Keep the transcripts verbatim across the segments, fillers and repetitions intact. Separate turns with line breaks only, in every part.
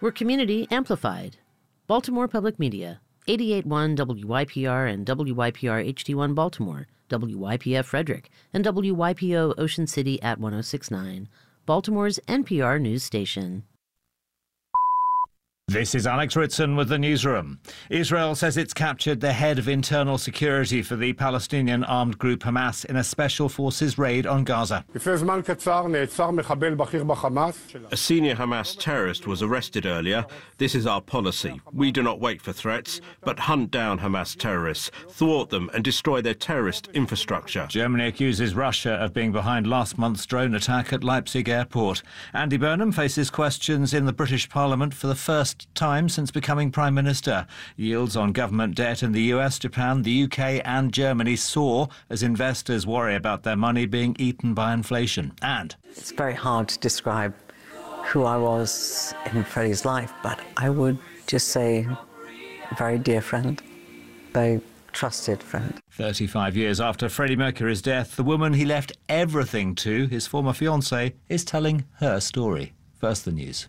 where community amplified. Baltimore Public Media, eighty-eight point one W Y P R and W Y P R H D one Baltimore, W Y P F Frederick, and W Y P O Ocean City at one oh six point nine, Baltimore's N P R news station.
This is Alex Ritson with the newsroom. Israel says it's captured the head of internal security for the Palestinian armed group Hamas in a special forces raid on Gaza.
A senior
Hamas terrorist was arrested earlier. This is our policy. We do not wait for threats, but hunt down Hamas terrorists, thwart them and destroy their terrorist infrastructure.
Germany accuses Russia of being behind last month's drone attack at Leipzig airport. Andy Burnham faces questions in the British Parliament for the first time since becoming Prime Minister. Yields on government debt in the U S, Japan, the U K and Germany soar as investors worry about their money being eaten by inflation. And
it's very hard to describe who I was in Freddie's life, but I would just say a very dear friend, very trusted friend.
thirty-five years after Freddie Mercury's death, the woman he left everything to, his former fiancé, is telling her story. First the news.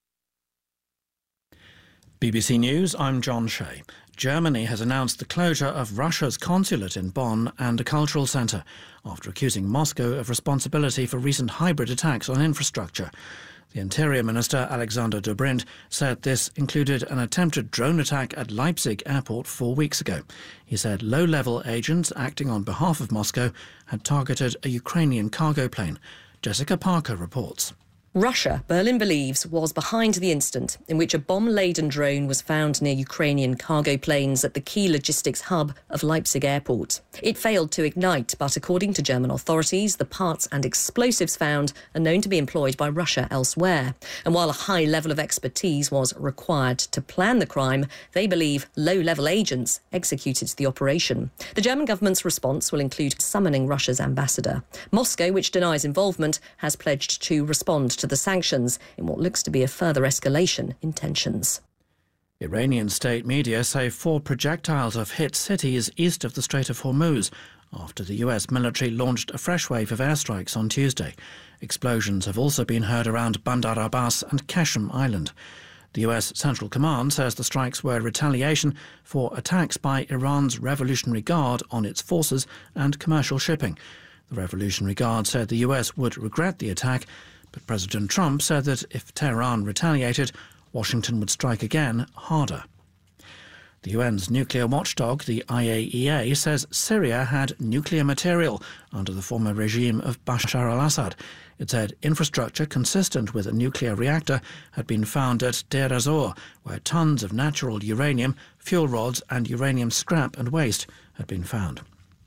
B B C News, I'm John Shea. Germany has announced the closure of Russia's consulate in Bonn and a cultural centre after accusing Moscow of responsibility for recent hybrid attacks on infrastructure. The Interior Minister, Alexander Dobrindt, said this included an attempted drone attack at Leipzig airport four weeks ago. He said low-level agents acting on behalf of Moscow had targeted a Ukrainian cargo plane. Jessica Parker reports.
Russia, Berlin believes, was behind the incident in which a bomb-laden drone was found near Ukrainian cargo planes at the key logistics hub of Leipzig airport. It failed to ignite, but according to German authorities, the parts and explosives found are known to be employed by Russia elsewhere. And while a high level of expertise was required to plan the crime, they believe low-level agents executed the operation. The German government's response will include summoning Russia's ambassador. Moscow, which denies involvement, has pledged to respond to the sanctions in what looks to be a further escalation in tensions.
Iranian state media say four projectiles have hit cities east of the Strait of Hormuz after the U S military launched a fresh wave of airstrikes on Tuesday. Explosions have also been heard around Bandar Abbas and Qashm Island. The U S Central Command says the strikes were retaliation for attacks by Iran's Revolutionary Guard on its forces and commercial shipping. The Revolutionary Guard said the U S would regret the attack, but President Trump said that if Tehran retaliated, Washington would strike again harder. The U N's nuclear watchdog, the I A E A, says Syria had nuclear material under the former regime of Bashar al-Assad. It said infrastructure consistent with a nuclear reactor had been found at Deir ez-Zor, where tons of natural uranium, fuel rods and uranium scrap and waste had been found.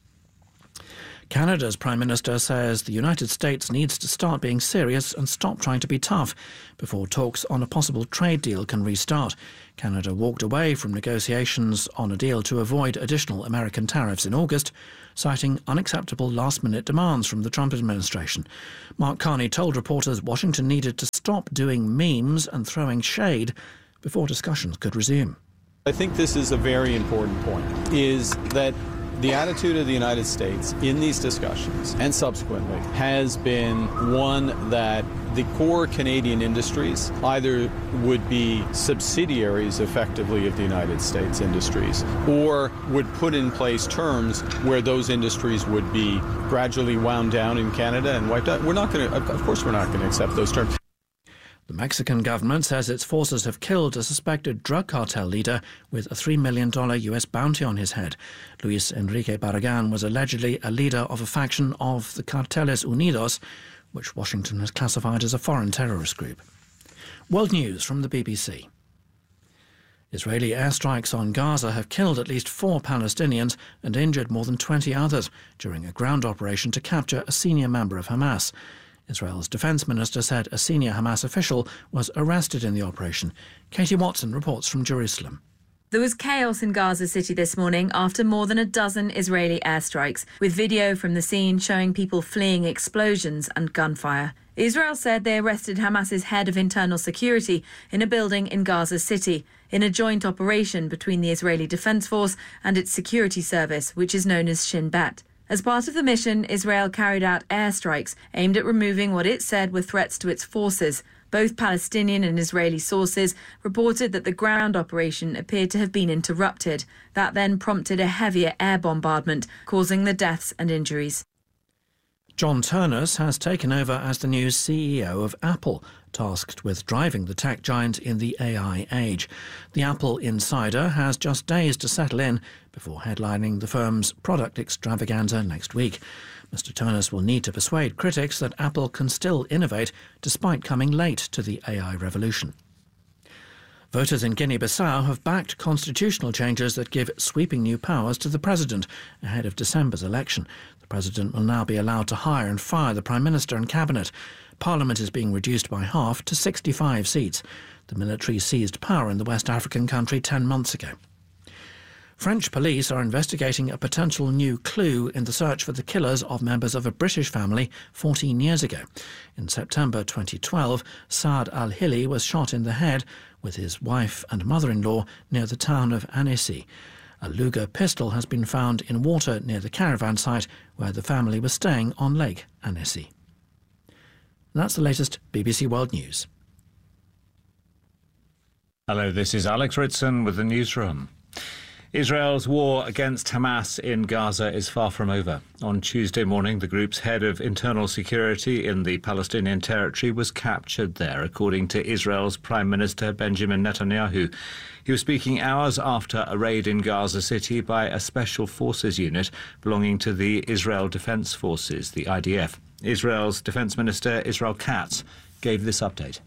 Canada's Prime Minister says the United States needs to start being serious and stop trying to be tough before talks on a possible trade deal can restart. Canada walked away from negotiations on a deal to avoid additional American tariffs in August, citing unacceptable last-minute demands from the Trump administration. Mark Carney told reporters Washington needed to stop doing memes and throwing shade before discussions could resume.
I think this is a very important point, is that the attitude of the United States in these discussions and subsequently has been one that the core Canadian industries either would be subsidiaries effectively of the United States industries or would put in place terms where those industries would be gradually wound down in Canada and wiped out. We're not going to, of course we're not going to accept those terms.
The Mexican government says its forces have killed a suspected drug cartel leader with a three million dollars U S bounty on his head. Luis Enrique Barragan was allegedly a leader of a faction of the Carteles Unidos, which Washington has classified as a foreign terrorist group. World News from the B B C. Israeli airstrikes on Gaza have killed at least four Palestinians and injured more than twenty others during a ground operation to capture a senior member of Hamas. Israel's defence minister said a senior Hamas official was arrested in the operation. Katie Watson reports from Jerusalem.
There was chaos in Gaza City this morning after more than a dozen Israeli airstrikes, with video from the scene showing people fleeing explosions and gunfire. Israel said they arrested Hamas's head of internal security in a building in Gaza City, in a joint operation between the Israeli Defense Force and its security service, which is known as Shin Bet. As part of the mission, Israel carried out airstrikes aimed at removing what it said were threats to its forces. Both Palestinian and Israeli sources reported that the ground operation appeared to have been interrupted. That then prompted a heavier air bombardment, causing the deaths and injuries.
John Ternus has taken over as the new C E O of Apple, tasked with driving the tech giant in the A I age. The Apple insider has just days to settle in before headlining the firm's product extravaganza next week. Mister Ternus will need to persuade critics that Apple can still innovate despite coming late to the A I revolution. Voters in Guinea-Bissau have backed constitutional changes that give sweeping new powers to the president ahead of December's election. The president will now be allowed to hire and fire the prime minister and cabinet. Parliament is being reduced by half to sixty-five seats. The military seized power in the West African country ten months ago. French police are investigating a potential new clue in the search for the killers of members of a British family fourteen years ago. In September twenty twelve, Saad al-Hili was shot in the head with his wife and mother-in-law near the town of Annecy. A Luger pistol has been found in water near the caravan site where the family was staying on Lake Annecy. That's the latest B B C World News.
Hello, this is Alex Ritson with the newsroom. Israel's war against Hamas in Gaza is far from over. On Tuesday morning, the group's head of internal security in the Palestinian territory was captured there, according to Israel's Prime Minister Benjamin Netanyahu. He was speaking hours after a raid in Gaza City by a special forces unit belonging to the Israel Defense Forces, the I D F. Israel's Defense Minister Israel Katz gave this update.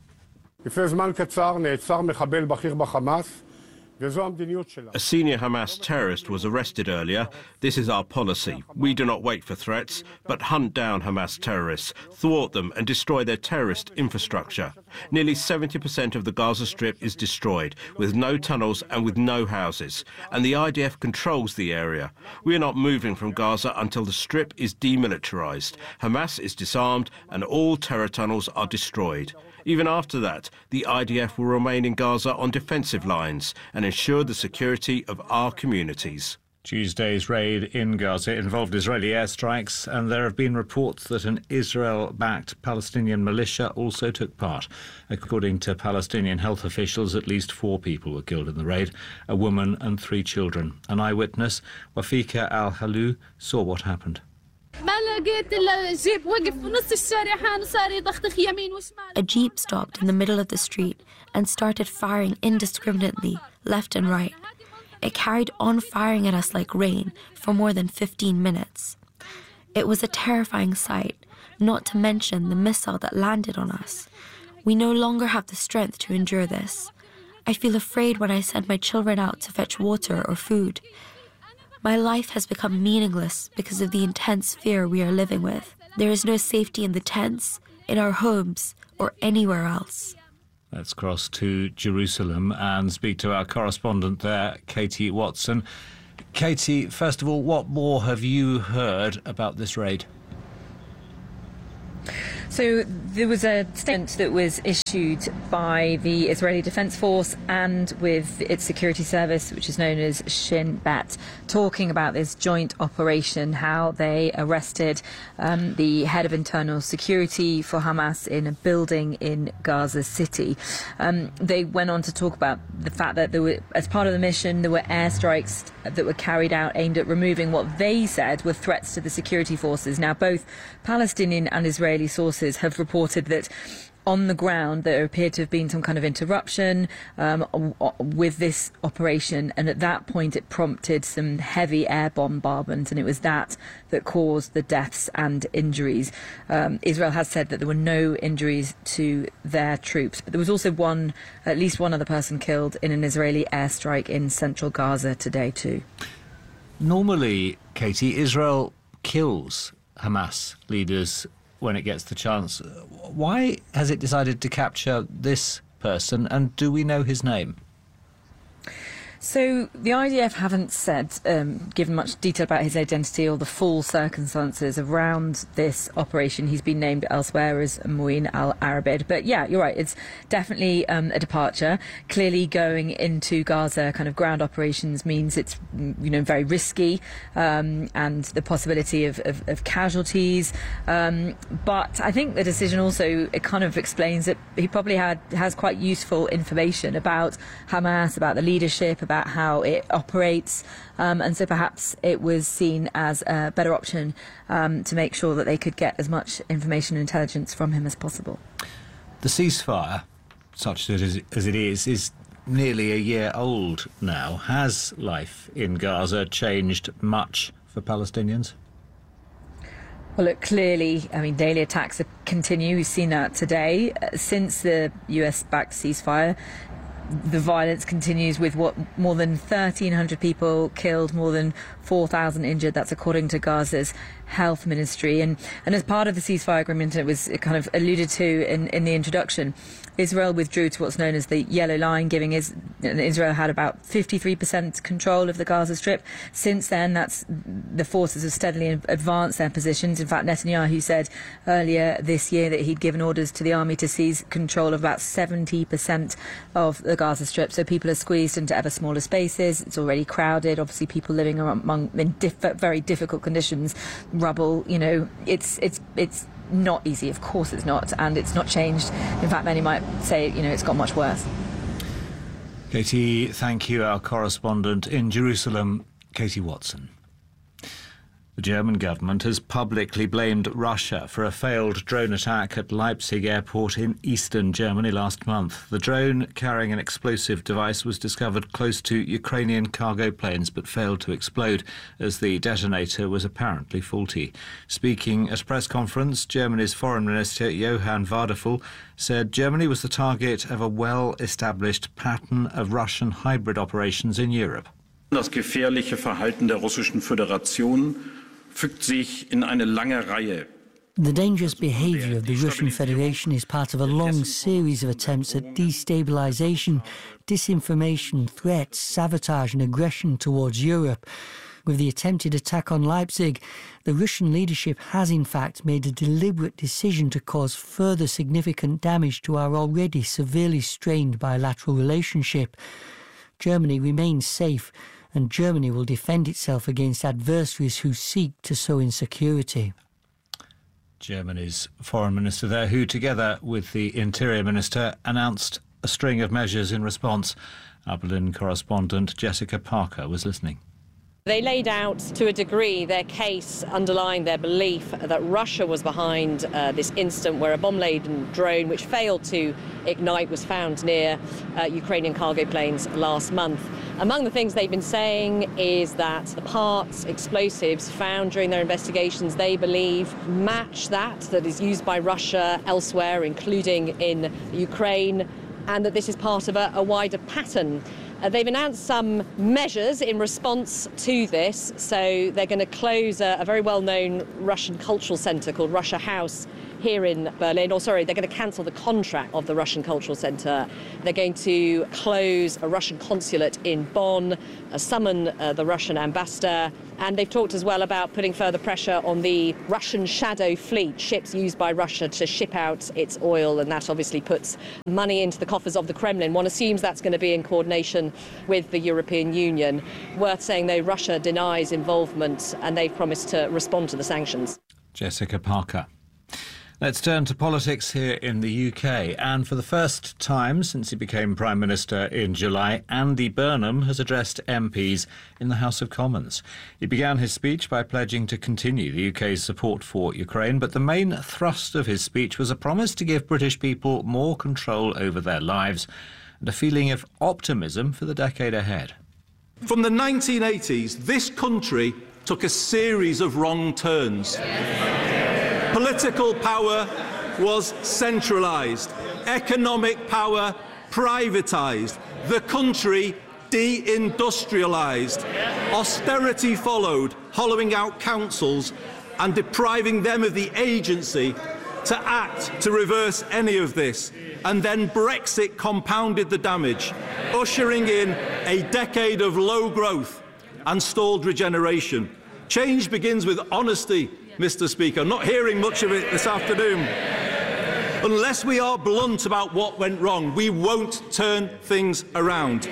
A senior Hamas terrorist was arrested earlier. This is our policy. We do not wait for threats, but hunt down Hamas terrorists, thwart them and destroy their terrorist infrastructure. Nearly seventy percent of the Gaza Strip is destroyed, with no tunnels and with no houses. And the I D F controls the area. We are not moving from Gaza until the Strip is demilitarized. Hamas is disarmed and all terror tunnels are destroyed. Even after that, the I D F will remain in Gaza on defensive lines and ensure the security of our communities.
Tuesday's raid in Gaza involved Israeli airstrikes, and there have been reports that an Israel-backed Palestinian militia also took part. According to Palestinian health officials, at least four people were killed in the raid, a woman and three children. An eyewitness, Wafika Al-Halou, saw what happened.
A jeep stopped in the middle of the street and started firing indiscriminately, left and right. It carried on firing at us like rain for more than fifteen minutes. It was a terrifying sight, not to mention the missile that landed on us. We no longer have the strength to endure this. I feel afraid when I send my children out to fetch water or food. My life has become meaningless because of the intense fear we are living with. There is no safety in the tents, in our homes, or anywhere else.
Let's cross to Jerusalem and speak to our correspondent there, Katie Watson. Katie, first of all, what more have you heard about this raid?
So there was a statement that was issued by the Israeli Defense Force and with its security service, which is known as Shin Bet, talking about this joint operation, how they arrested um, the head of internal security for Hamas in a building in Gaza City. Um, they went on to talk about the fact that there were, as part of the mission, there were airstrikes that were carried out aimed at removing what they said were threats to the security forces. Now, both Palestinian and Israeli sources have reported that on the ground there appeared to have been some kind of interruption um, with this operation, and at that point it prompted some heavy air bombardment, and it was that that caused the deaths and injuries. Um, Israel has said that there were no injuries to their troops, but there was also one, at least one other person killed in an Israeli airstrike in central Gaza today too.
Normally, Katie, Israel kills Hamas leaders when it gets the chance. Why has it decided to capture this person, and do we know his name?
So the I D F haven't said, um, given much detail about his identity or the full circumstances around this operation. He's been named elsewhere as Muin al-Arabid. But yeah, you're right. It's definitely um, a departure. Clearly going into Gaza, kind of ground operations means it's, you know, very risky um, and the possibility of, of, of casualties. Um, but I think the decision also, it kind of explains that he probably had has quite useful information about Hamas, about the leadership, about about how it operates, um, and so perhaps it was seen as a better option um, to make sure that they could get as much information and intelligence from him as possible.
The ceasefire, such as it is, is nearly a year old now. Has life in Gaza changed much for Palestinians?
Well, look, clearly, I mean, daily attacks continue. We've seen that today. Since the U S-backed ceasefire, the violence continues with what more than thirteen hundred people killed, more than four thousand injured. That's according to Gaza's health ministry. And, and as part of the ceasefire agreement, it was kind of alluded to in, in the introduction, Israel withdrew to what's known as the Yellow Line, giving is, Israel had about fifty-three percent control of the Gaza Strip. Since then, that's the forces have steadily advanced their positions. In fact, Netanyahu said earlier this year that he'd given orders to the army to seize control of about seventy percent of the Gaza Strip. So people are squeezed into ever smaller spaces. It's already crowded. Obviously, people living among in diff very difficult conditions, rubble. You know, it's it's it's. not easy, of course it's not, and it's not changed. In fact, many might say, you know, it's got much worse.
Katie, thank you. Our correspondent in Jerusalem, Katie Watson. The German government has publicly blamed Russia for a failed drone attack at Leipzig airport in eastern Germany last month. The drone, carrying an explosive device, was discovered close to Ukrainian cargo planes but failed to explode as the detonator was apparently faulty. Speaking at a press conference, Germany's Foreign Minister Johann Wadephul said Germany was the target of a well-established pattern of Russian hybrid operations in Europe.
Das gefährliche Verhalten der Russischen Föderation fügt sich in eine lange Reihe.
The dangerous behaviour of the Russian Federation is part of a long series of attempts at destabilisation, disinformation, threats, sabotage and aggression towards Europe. With the attempted attack on Leipzig, the Russian leadership has in fact made a deliberate decision to cause further significant damage to our already severely strained bilateral relationship. Germany remains safe, and Germany will defend itself against adversaries who seek to sow insecurity.
Germany's foreign minister there, who together with the interior minister announced a string of measures in response. Our Berlin correspondent Jessica Parker was listening.
They laid out, to a degree, their case, underlying their belief that Russia was behind uh, this incident where a bomb-laden drone, which failed to ignite, was found near uh, Ukrainian cargo planes last month. Among the things they've been saying is that the parts, explosives found during their investigations, they believe match that that is used by Russia elsewhere, including in Ukraine, and that this is part of a, a wider pattern. Uh, they've announced some measures in response to this. So they're going to close a, a very well-known Russian cultural centre called Russia House here in Berlin. Or sorry, they're going to cancel the contract of the Russian Cultural Centre. They're going to close a Russian consulate in Bonn, uh, summon uh, the Russian ambassador. And they've talked as well about putting further pressure on the Russian shadow fleet, ships used by Russia to ship out its oil. And that obviously puts money into the coffers of the Kremlin. One assumes that's going to be in coordination with the European Union. Worth saying, though, Russia denies involvement and they've promised to respond to the sanctions.
Jessica Parker. Let's turn to politics here in the U K. And for the first time since he became Prime Minister in July, Andy Burnham has addressed M Ps in the House of Commons. He began his speech by pledging to continue the U K's support for Ukraine, but the main thrust of his speech was a promise to give British people more control over their lives and a feeling of optimism for the decade ahead.
From the nineteen eighties, this country took a series of wrong turns. Political power was centralised, economic power privatised, the country deindustrialised. Austerity followed, hollowing out councils and depriving them of the agency to act to reverse any of this. and then Brexit compounded the damage, ushering in a decade of low growth and stalled regeneration. Change begins with honesty, Mister Speaker. I'm not hearing much of it this afternoon. Unless we are blunt about what went wrong, we won't turn things around.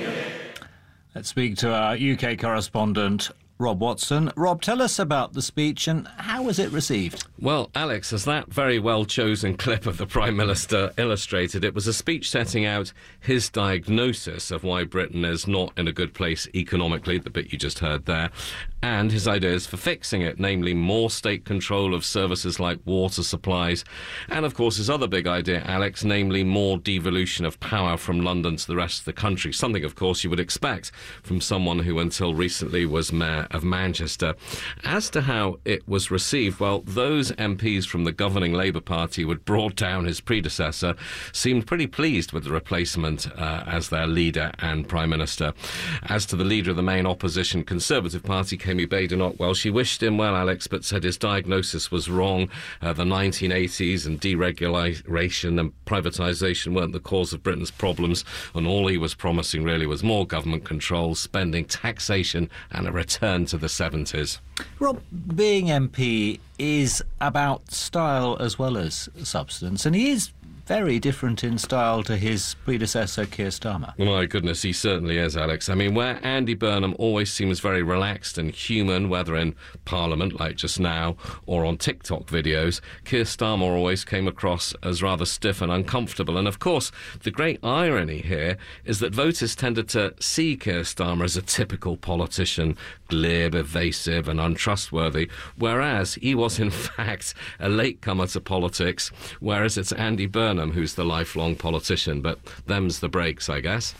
Let's speak to our U K correspondent, Rob Watson. Rob, tell us about the speech and how was it received?
Well, Alex, as that very well-chosen clip of the Prime Minister illustrated, it was a speech setting out his diagnosis of why Britain is not in a good place economically, the bit you just heard there, and his ideas for fixing it, namely more state control of services like water supplies, and of course his other big idea, Alex, namely more devolution of power from London to the rest of the country, something of course you would expect from someone who until recently was Mayor of Manchester. As to how it was received, well, those M Ps from the governing Labour Party who had brought down his predecessor seemed pretty pleased with the replacement uh, as their leader and Prime Minister. As to the leader of the main opposition Conservative Party, Kemi Badenoch, well, she wished him well, Alex, but said his diagnosis was wrong. Uh, the nineteen eighties and deregulation and privatisation weren't the cause of Britain's problems, and all he was promising really was more government control, spending, taxation and a return to the seventies.
Rob, being M P is about style as well as substance, and he is very different in style to his predecessor, Keir Starmer.
My goodness, he certainly is, Alex. I mean, where Andy Burnham always seems very relaxed and human, whether in Parliament, like just now, or on TikTok videos, Keir Starmer always came across as rather stiff and uncomfortable. And, of course, the great irony here is that voters tended to see Keir Starmer as a typical politician, glib, evasive and untrustworthy, whereas he was, in fact, a latecomer to politics, whereas it's Andy Burnham who's the lifelong politician, but them's the breaks, I guess.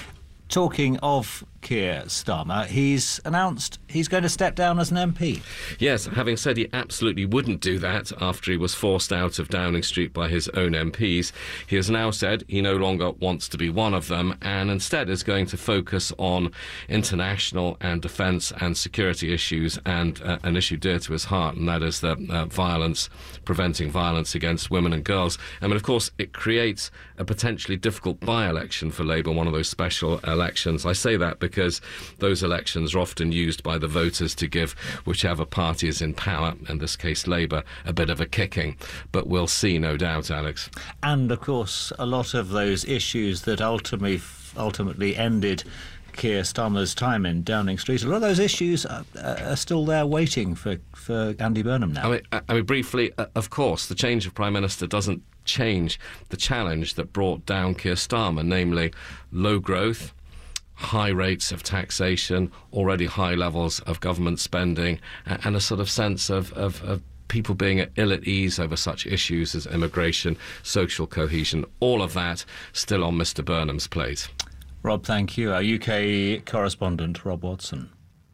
Talking of Keir Starmer, he's announced he's going to step down as an M P.
Yes, having said he absolutely wouldn't do that after he was forced out of Downing Street by his own M Ps, he has now said he no longer wants to be one of them and instead is going to focus on international and defence and security issues and uh, an issue dear to his heart, and that is the uh, violence, preventing violence against women and girls. I mean, of course, it creates a potentially difficult by-election for Labour, one of those special elections. I say that because because those elections are often used by the voters to give whichever party is in power, in this case Labour, a bit of a kicking. But we'll see, no doubt, Alex.
And, of course, a lot of those issues that ultimately, ultimately ended Keir Starmer's time in Downing Street, a lot of those issues are, are still there waiting for, for Andy Burnham now.
I mean, I mean briefly, uh, of course, the change of Prime Minister doesn't change the challenge that brought down Keir Starmer, namely low growth, high rates of taxation, already high levels of government spending, and a sort of sense of, of, of people being ill at ease over such issues as immigration, social cohesion, all of that still on Mr Burnham's plate.
Rob, thank you. Our U K correspondent, Rob Watson.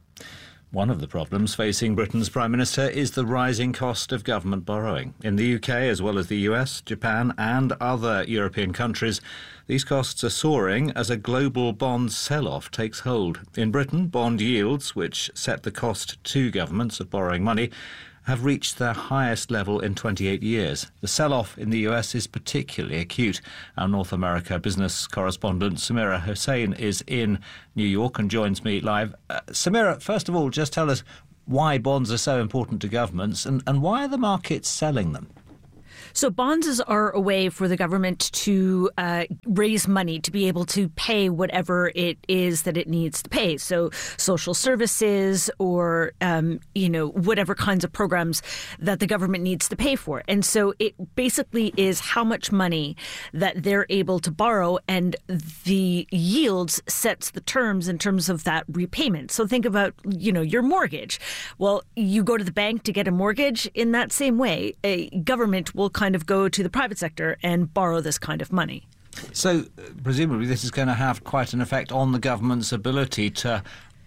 One of the problems facing Britain's Prime Minister is the rising cost of government borrowing. In the U K, as well as the U S, Japan and other European countries, these costs are soaring as a global bond sell-off takes hold. In Britain, bond yields, which set the cost to governments of borrowing money, have reached their highest level in twenty-eight years. The sell-off in the U S is particularly acute. Our North America business correspondent Samira Hussain is in New York and joins me live. Uh, Samira, first of all, just tell us why bonds are so important to governments and, and why are the markets selling them?
So bonds are a way for the government to uh, raise money to be able to pay whatever it is that it needs to pay. So social services or, um, you know, whatever kinds of programs that the government needs to pay for. And so it basically is how much money that they're able to borrow, and the yields sets the terms in terms of that repayment. So think about, you know, your mortgage. Well, you go to the bank to get a mortgage. In that same way, a government will kind of go to the private sector and borrow this kind of money.
So, uh, presumably this is going to have quite an effect on the government's ability to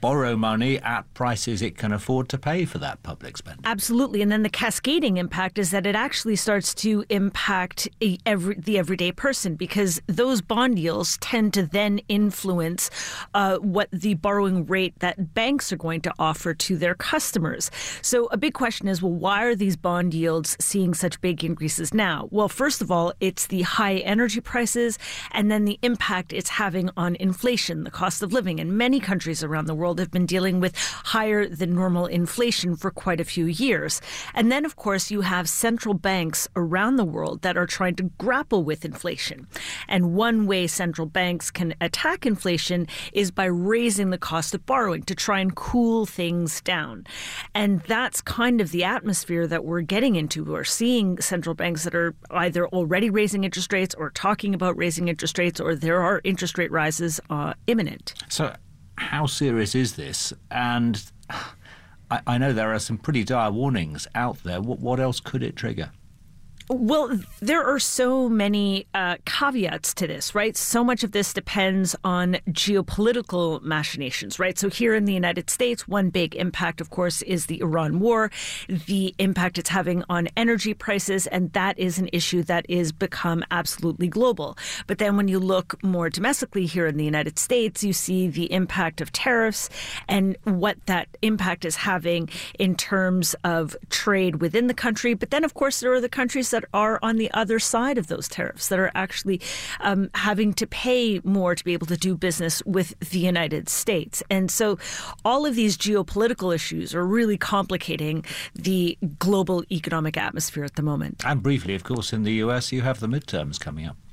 borrow money at prices it can afford to pay for that public spending.
Absolutely. And then the cascading impact is that it actually starts to impact a, every, the everyday person, because those bond yields tend to then influence uh, what the borrowing rate that banks are going to offer to their customers. So a big question is, well, why are these bond yields seeing such big increases now? Well, first of all, it's the high energy prices and then the impact it's having on inflation, the cost of living. And many countries around the world have been dealing with higher than normal inflation for quite a few years. And then, of course, you have central banks around the world that are trying to grapple with inflation. And one way central banks can attack inflation is by raising the cost of borrowing to try and cool things down. And that's kind of the atmosphere that we're getting into. We're seeing central banks that are either already raising interest rates or talking about raising interest rates, or there are interest rate rises uh, imminent.
So how serious is this? And I, I know there are some pretty dire warnings out there. What, what else could it trigger?
Well, there are so many uh, caveats to this, right? So much of this depends on geopolitical machinations, right? So here in the United States, one big impact, of course, is the Iran war, the impact it's having on energy prices, and that is an issue that is become absolutely global. But then when you look more domestically here in the United States, you see the impact of tariffs and what that impact is having in terms of trade within the country. But then, of course, there are the countries that are on the other side of those tariffs that are actually um, having to pay more to be able to do business with the United States. And so all of these geopolitical issues are really complicating the global economic atmosphere at the moment.
And briefly, of course, in the U S, you have the midterms coming up.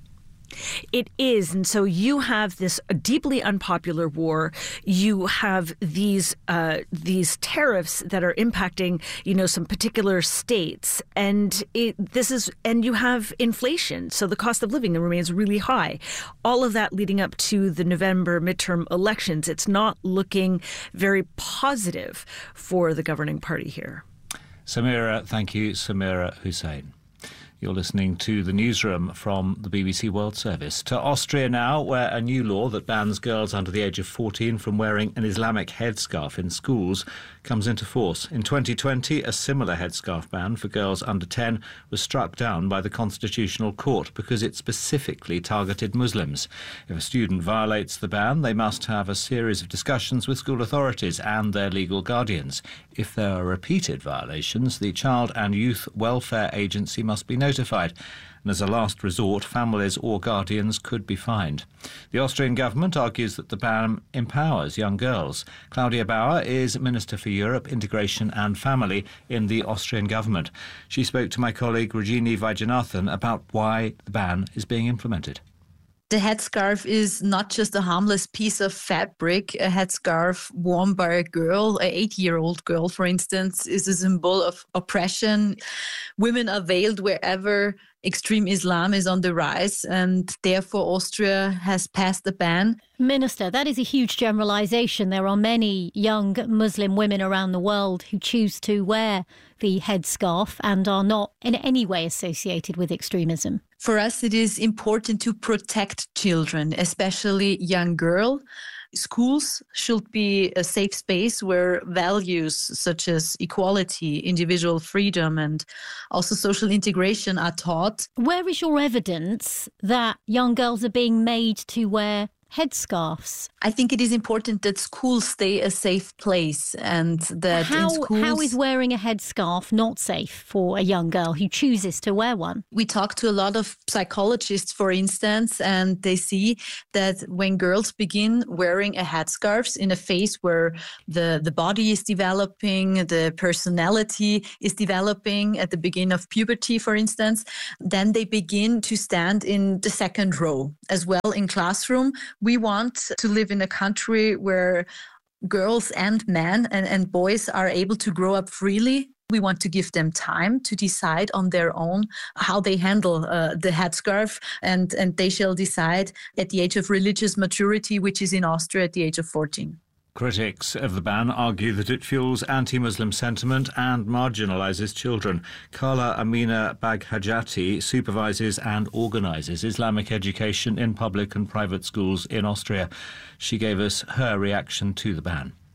It is. And so you have this deeply unpopular war. You have these uh, these tariffs that are impacting, you know, some particular states. And it, this is and you have inflation. So the cost of living remains really high. All of that leading up to the November midterm elections. It's not looking very positive for the governing party here.
Samira, thank you. Samira Hussein. You're listening to the newsroom from the B B C World Service. To Austria now, where a new law that bans girls under the age of fourteen from wearing an Islamic headscarf in schools comes into force. In twenty twenty, a similar headscarf ban for girls under ten was struck down by the Constitutional Court because it specifically targeted Muslims. If a student violates the ban, they must have a series of discussions with school authorities and their legal guardians. If there are repeated violations, the Child and Youth Welfare Agency must be notified. And as a last resort, families or guardians could be fined. The Austrian government argues that the ban empowers young girls. Claudia Bauer is Minister for Europe, Integration and Family in the Austrian government. She spoke to my colleague Regini Vaidyanathan about why the ban is being implemented.
The headscarf is not just a harmless piece of fabric. A headscarf worn by a girl, an eight-year-old girl, for instance, is a symbol of oppression. Women are veiled wherever extreme Islam is on the rise, and therefore Austria has passed a ban.
Minister, that is a huge generalisation. There are many young Muslim women around the world who choose to wear the headscarf and are not in any way associated with extremism.
For us, it is important to protect children, especially young girls. Schools should be a safe space where values such as equality, individual freedom, and also social integration are taught.
Where is your evidence that young girls are being made to wear headscarves?
I think it is important that schools stay a safe place, and that
how,
in schools...
How is wearing a headscarf not safe for a young girl who chooses to wear one?
We talk to a lot of psychologists, for instance, and they see that when girls begin wearing a headscarf in a phase where the, the body is developing, the personality is developing at the beginning of puberty, for instance, then they begin to stand in the second row as well in classroom. We want to live in a country where girls and men and, and boys are able to grow up freely. We want to give them time to decide on their own how they handle uh, the headscarf, and, and they shall decide at the age of religious maturity, which is in Austria at the age of fourteen.
Critics of the ban argue that it fuels anti-Muslim sentiment and marginalises children. Carla Amina Baghajati supervises and organises Islamic education in public and private schools in Austria. She gave us her reaction to the ban.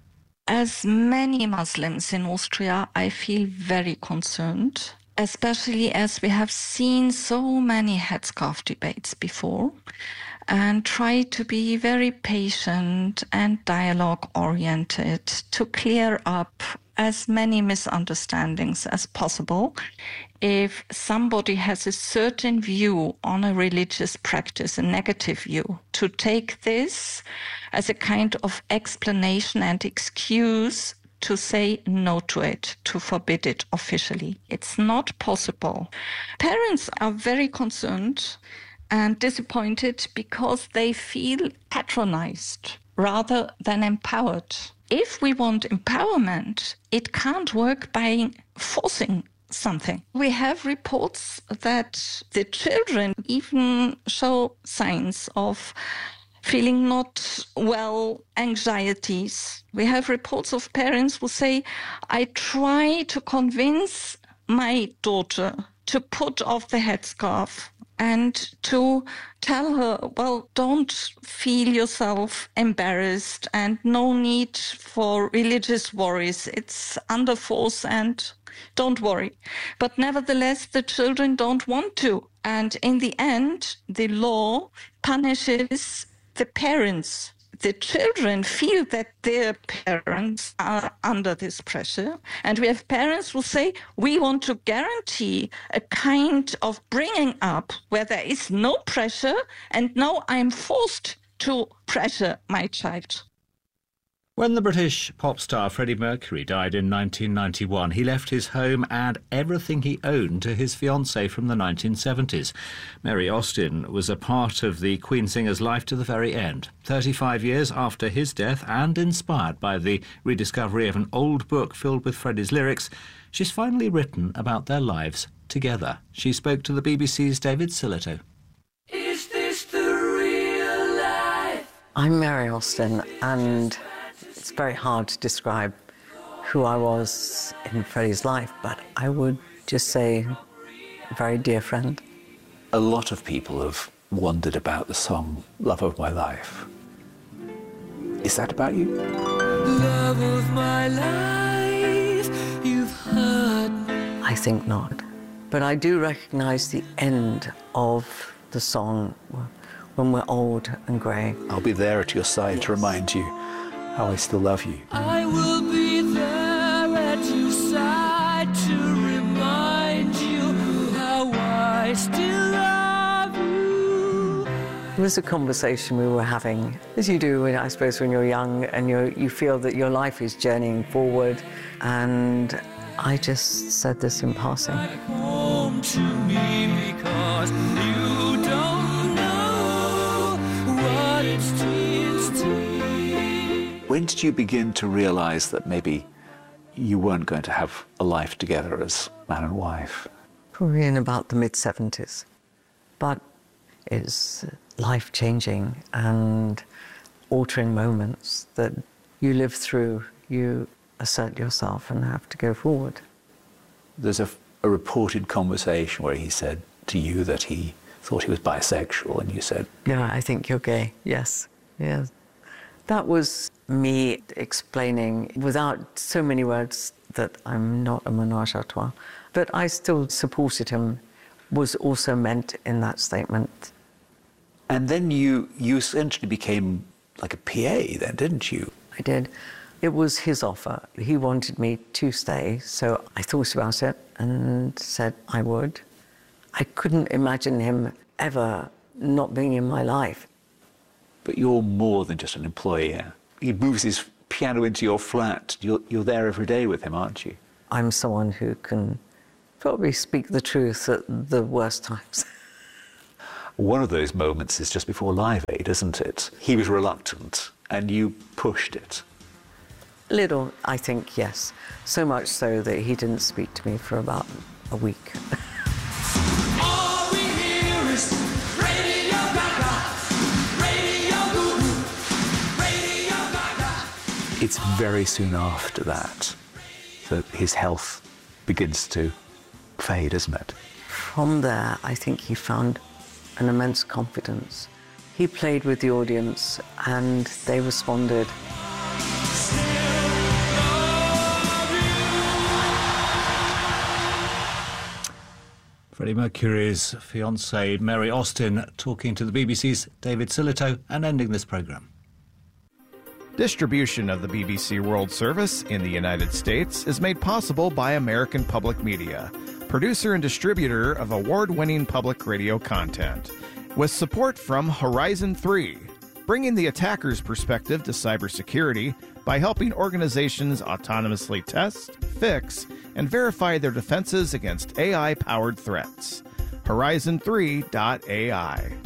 As many Muslims in Austria, I feel very concerned, especially as we have seen so many headscarf debates before, and try to be very patient and dialogue-oriented to clear up as many misunderstandings as possible. If somebody has a certain view on a religious practice, a negative view, to take this as a kind of explanation and excuse to say no to it, to forbid it officially. It's not possible. Parents are very concerned and disappointed because they feel patronized rather than empowered. If we want empowerment, it can't work by forcing something. We have reports that the children even show signs of feeling not well, anxieties. We have reports of parents who say, I try to convince my daughter to put off the headscarf and to tell her, well, don't feel yourself embarrassed and no need for religious worries. It's under force and don't worry. But nevertheless, the children don't want to. And in the end, the law punishes the parents. The children feel that their parents are under this pressure. And we have parents who say, we want to guarantee a kind of bringing up where there is no pressure and now I'm forced to pressure my child.
When the British pop star Freddie Mercury died in nineteen ninety-one, he left his home and everything he owned to his fiancée from the nineteen seventies. Mary Austin was a part of the Queen singer's life to the very end. thirty-five years after his death, and inspired by the rediscovery of an old book filled with Freddie's lyrics, she's finally written about their lives together. She spoke to the B B C's David Sillito.
Is this the real life?
I'm Mary Austin, and it's very hard to describe who I was in Freddie's life, but I would just say a very dear friend.
A lot of people have wondered about the song Love of My Life. Is that about you?
Love of my life, you've hurt me.
I think not. But I do recognise the end of the song when we're old and grey.
I'll be there at your side to remind you how I still love you.
I will be there at your side to remind you how I still love you.
It was a conversation we were having, as you do, I suppose, when you're young and you you feel that your life is journeying forward. And I just said this in passing.
Home to me because you don't know what it's tears to.
When did you begin to realise that maybe you weren't going to have a life together as man and wife?
Probably in about the mid seventies. But it's life-changing and altering moments that you live through. You assert yourself and have to go forward.
There's a, a reported conversation where he said to you that he thought he was bisexual, and you said,
yeah, I think you're gay, yes. Yeah. That was me explaining, without so many words, that I'm not a ménage à trois. But I still supported him, was also meant in that statement.
And then you, you essentially became like a P A then, didn't you?
I did. It was his offer. He wanted me to stay, so I thought about it and said I would. I couldn't imagine him ever not being in my life.
But you're more than just an employee. He moves his piano into your flat. You're, you're there every day with him, aren't you?
I'm someone who can probably speak the truth at the worst times.
One of those moments is just before Live Aid, isn't it? He was reluctant and you pushed it.
Little, I think, yes. So much so that he didn't speak to me for about a week.
All we hear is Radio Gaga, Radio Guru, Radio Gaga.
It's very soon after that that his health begins to fade, isn't it?
From there, I think he found an immense confidence. He played with the audience and they responded.
Still
Freddie Mercury's fiancée Mary Austin talking to the B B C's David Silito and ending this programme.
Distribution of the B B C World Service in the United States is made possible by American Public Media, producer and distributor of award-winning public radio content, with support from Horizon three, bringing the attacker's perspective to cybersecurity by helping organizations autonomously test, fix, and verify their defenses against A I-powered threats. Horizon three dot A I.